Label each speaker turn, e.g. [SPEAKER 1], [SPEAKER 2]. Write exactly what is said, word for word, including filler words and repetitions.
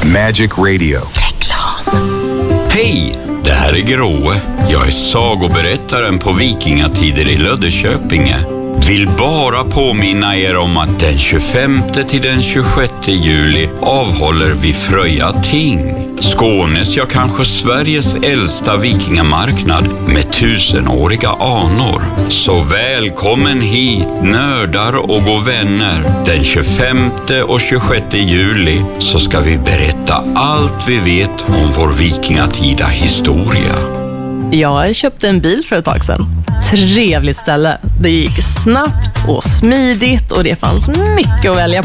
[SPEAKER 1] Magic Radio.
[SPEAKER 2] Reklam.
[SPEAKER 3] Hej, det här är Gråe. Jag är sagoberättaren på Vikingatider i Löddeköpinge. Vill bara påminna er om att den tjugofemte till den tjugosjätte juli avhåller vi Fröja ting. Skånes, ja kanske Sveriges äldsta vikingamarknad med tusenåriga anor. Så välkommen hit, nördar och gå vänner. Den tjugofemte och tjugosjätte juli så ska vi berätta allt vi vet om vår vikingatida historia.
[SPEAKER 4] Jag köpte en bil för ett tag sedan. Trevligt ställe. Det gick snabbt och smidigt och det fanns mycket att välja